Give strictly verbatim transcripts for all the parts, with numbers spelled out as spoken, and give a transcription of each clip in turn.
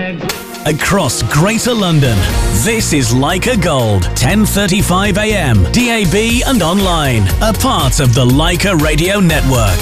Across Greater London, this is Leica Gold, ten thirty-five a m, D A B and online, a part of the Leica Radio Network.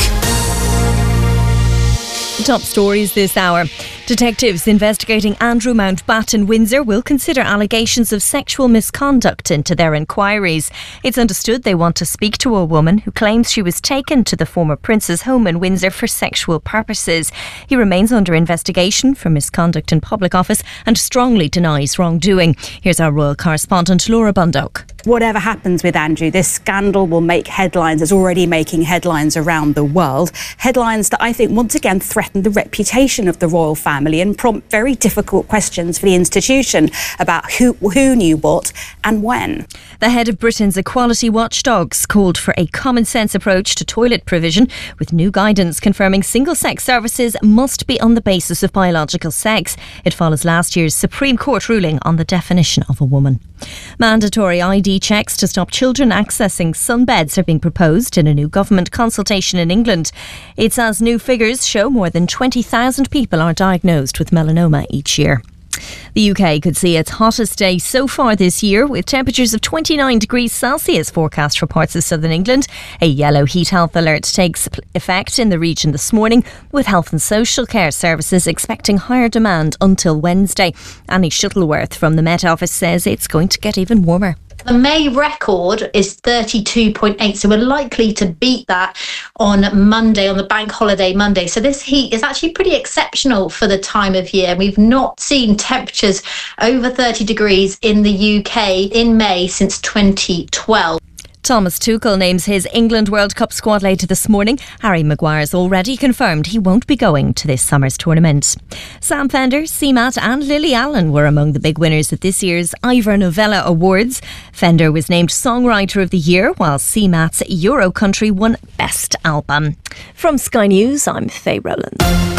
Top stories this hour. Detectives investigating Andrew Mountbatten Windsor will consider allegations of sexual misconduct into their inquiries. It's understood they want to speak to a woman who claims she was taken to the former prince's home in Windsor for sexual purposes. He remains under investigation for misconduct in public office and strongly denies wrongdoing. Here's our royal correspondent Laura Bundock. Whatever happens with Andrew, this scandal will make headlines. It's already making headlines around the world. Headlines that I think once again threaten the reputation of the royal family and prompt very difficult questions for the institution about who, who knew what and when. The head of Britain's equality watchdogs called for a common-sense approach to toilet provision, with new guidance confirming single-sex services must be on the basis of biological sex. It follows last year's Supreme Court ruling on the definition of a woman. Mandatory I D checks to stop children accessing sunbeds are being proposed in a new government consultation in England. It's as new figures show more than twenty thousand people are diagnosed with melanoma each year. The U K could see its hottest day so far this year, with temperatures of twenty-nine degrees Celsius forecast for parts of southern England. A yellow heat health alert takes effect in the region this morning, with health and social care services expecting higher demand until Wednesday. Annie Shuttleworth from the Met Office says it's going to get even warmer. The May record is thirty-two point eight, so we're likely to beat that on Monday, on the bank holiday Monday. So this heat is actually pretty exceptional for the time of year. We've not seen temperatures over thirty degrees in the U K in May since twenty twelve. Thomas Tuchel names his England World Cup squad later this morning. Harry Maguire's already confirmed he won't be going to this summer's tournament. Sam Fender, C MAT and Lily Allen were among the big winners at this year's Ivor Novello Awards. Fender was named Songwriter of the Year, while C MAT's Euro Country won Best Album. From Sky News, I'm Faye Rowland.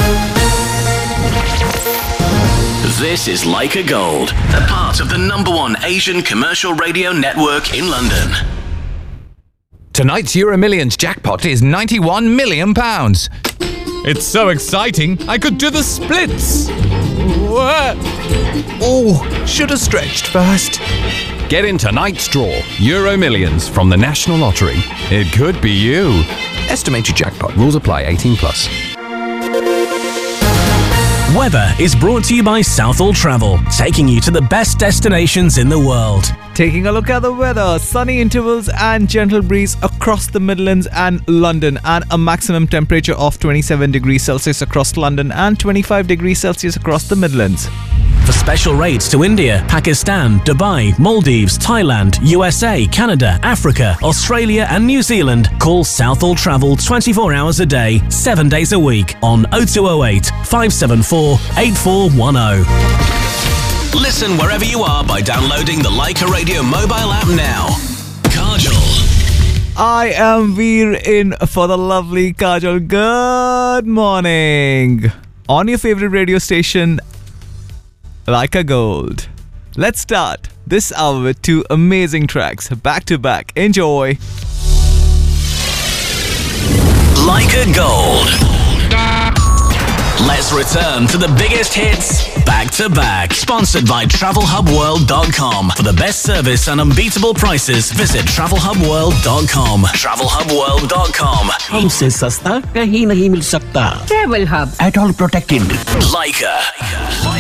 This is Leica Gold, a part of the number one Asian commercial radio network in London. Tonight's Euro Millions jackpot is ninety-one million pounds. It's so exciting, I could do the splits. Oh, should have stretched first. Get in tonight's draw, Euro Millions from the National Lottery. It could be you. Estimated jackpot. Rules apply. eighteen plus. Weather is brought to you by Southall Travel, taking you to the best destinations in the world. Taking a look at the weather, sunny intervals and gentle breeze across the Midlands and London, and a maximum temperature of twenty-seven degrees Celsius across London and twenty-five degrees Celsius across the Midlands. For special rates to India, Pakistan, Dubai, Maldives, Thailand, U S A, Canada, Africa, Australia and New Zealand, call Southall Travel twenty-four hours a day, seven days a week on oh two oh eight, five seven four, eight four one oh. Listen wherever you are by downloading the Leica Radio mobile app now. Kajol. I am Veer in for the lovely Kajol. Good morning. On your favorite radio station, Leica Gold. Let's start this hour with two amazing tracks back to back. Enjoy. Leica Gold. Let's return to the biggest hits back to back. Sponsored by travel hub world dot com. For the best service and unbeatable prices, visit travel hub world dot com. travel hub world dot com. हमसे सस्ता कहीं नहीं मिल सकता. Travel Hub. At all protected. Leica.